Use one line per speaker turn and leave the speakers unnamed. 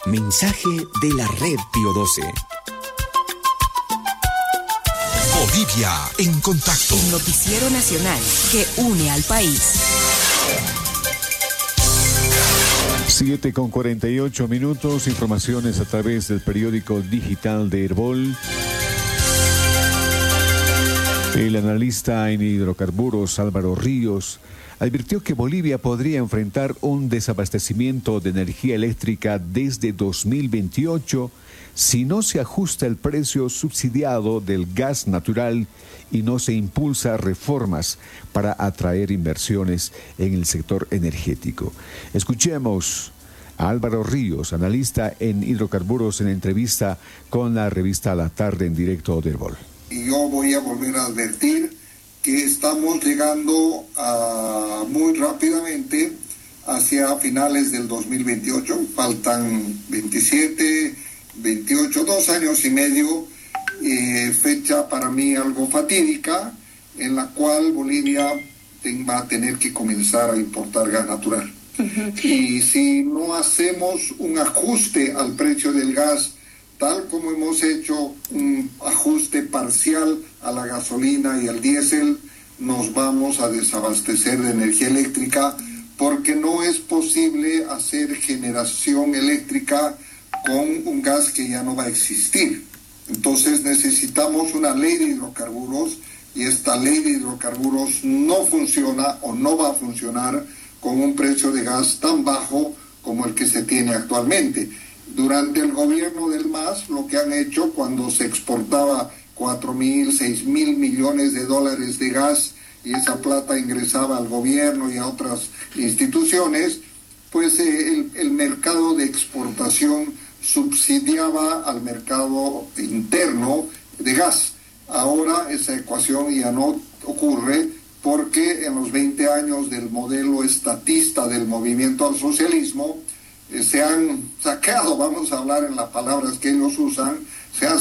Mensaje de la Red Pío XII.
Bolivia en contacto.
El noticiero nacional que une al país.
7:48, informaciones a través del periódico digital de Herbol. El analista en hidrocarburos Álvaro Ríos advirtió que Bolivia podría enfrentar un desabastecimiento de energía eléctrica desde 2028 si no se ajusta el precio subsidiado del gas natural y no se impulsa reformas para atraer inversiones en el sector energético. Escuchemos a Álvaro Ríos, analista en hidrocarburos, en entrevista con la revista La Tarde en directo de Herbol.
Y yo voy a volver a advertir que estamos llegando muy rápidamente hacia finales del 2028. Faltan 27, 28, 2 años y medio, fecha para mí algo fatídica, en la cual Bolivia va a tener que comenzar a importar gas natural. Y si no hacemos un ajuste al precio del gas, tal como hemos hecho un ajuste parcial a la gasolina y al diésel, nos vamos a desabastecer de energía eléctrica, porque no es posible hacer generación eléctrica con un gas que ya no va a existir. Entonces necesitamos una ley de hidrocarburos, y esta ley de hidrocarburos no funciona o no va a funcionar con un precio de gas tan bajo como el que se tiene actualmente. Durante el gobierno del MAS, lo que han hecho cuando se exportaba 4.000, 6.000 millones de dólares de gas y esa plata ingresaba al gobierno y a otras instituciones, pues el mercado de exportación subsidiaba al mercado interno de gas. Ahora esa ecuación ya no ocurre, porque en los 20 años del modelo estatista del movimiento al socialismo se han saqueado, vamos a hablar en las palabras que ellos usan, se han